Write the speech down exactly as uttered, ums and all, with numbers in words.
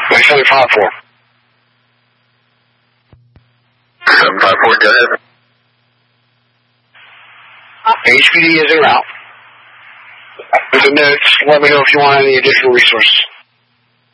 seven five four. seven five four, go ahead. H P D is en route. There's a note. Let me know if you want any additional resources.